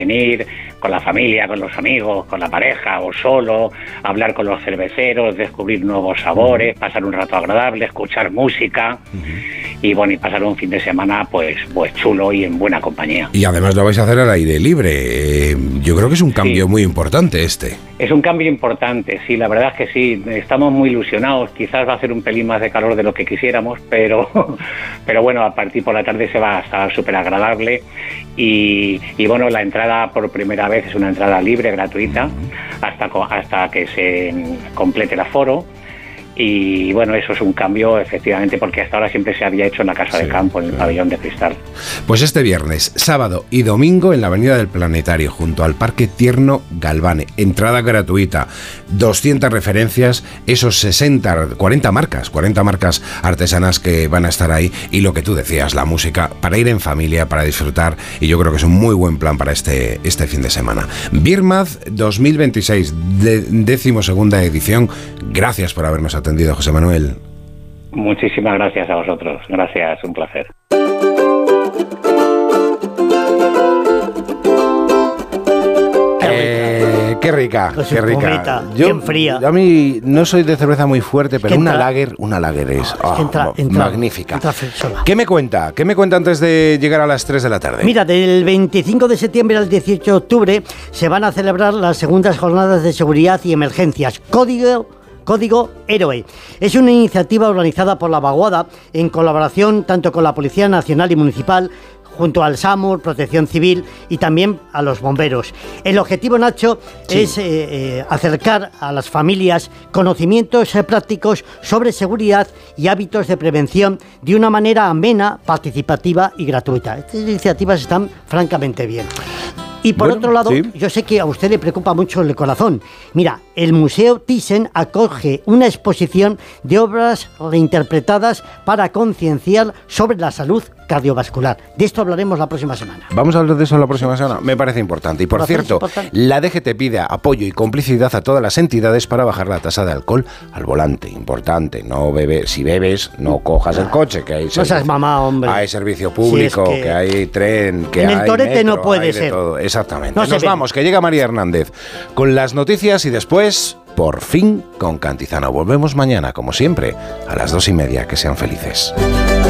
venir con la familia, con los amigos, con la pareja o solo, hablar con los cerveceros, descubrir nuevos sabores, pasar un rato agradable, escuchar música y bueno, y pasar un fin de semana pues chulo y en buena compañía. Y además lo vais a hacer al aire libre. Yo creo que es un cambio muy importante este. Es un cambio importante, sí, la verdad es que sí, estamos muy ilusionados, quizás va a hacer un pelín más de calor de lo que quisiéramos, pero bueno, a partir por la tarde se va a estar súper agradable y bueno, la entrada por primera vez es una entrada libre, gratuita, hasta que se complete el aforo. Y bueno, eso es un cambio efectivamente porque hasta ahora siempre se había hecho en la Casa de Campo, en el Pabellón de Cristal. Pues este viernes, sábado y domingo en la Avenida del Planetario junto al Parque Tierno Galvane, entrada gratuita, 200 referencias, esos 40 marcas artesanas que van a estar ahí y lo que tú decías, la música para ir en familia, para disfrutar, y yo creo que es un muy buen plan para este fin de semana. Birmaz 2026, 12ª edición. Gracias por habernos atendido, José Manuel. Muchísimas gracias a vosotros. Gracias, un placer. Qué rica, pues qué rica. Pomita, bien fría. Yo a mí no soy de cerveza muy fuerte, pero una lager es magnífica. ¿Qué me cuenta? ¿Qué me cuenta antes de llegar a las 3 de la tarde? Mira, del 25 de septiembre al 18 de octubre se van a celebrar las segundas jornadas de seguridad y emergencias. Código Héroe. Es una iniciativa organizada por la Vaguada en colaboración tanto con la Policía Nacional y Municipal, junto al SAMUR, Protección Civil y también a los bomberos. El objetivo, Nacho, es acercar a las familias conocimientos prácticos sobre seguridad y hábitos de prevención de una manera amena, participativa y gratuita. Estas iniciativas están francamente bien. Y por otro lado, yo sé que a usted le preocupa mucho el corazón. Mira, el Museo Thyssen acoge una exposición de obras reinterpretadas para concienciar sobre la salud cardiovascular. De esto hablaremos la próxima semana. Vamos a hablar de eso la próxima semana. Me parece importante. Y por cierto, la DGT pide apoyo y complicidad a todas las entidades para bajar la tasa de alcohol al volante. Importante, no beber. Si bebes, no cojas el coche, que hay no seas mamá, hombre. Hay servicio público, si es que hay tren, que en hay el torete metro, no puede hay ser. Todo. Exactamente. No Nos vamos, que llega María Hernández con las noticias y después, por fin, con Cantizano. Volvemos mañana, como siempre, a las 2:30. Que sean felices.